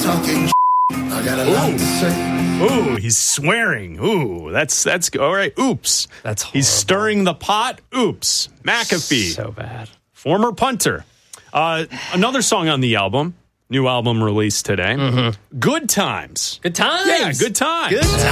talking. I got a lot to say. Ooh, he's swearing. Ooh, that's all right. Oops. That's horrible. He's stirring the pot. Oops. McAfee. So bad. Former punter. Another song on the album. New album released today. Good Times. Good times. Yeah, Good Times. Good times.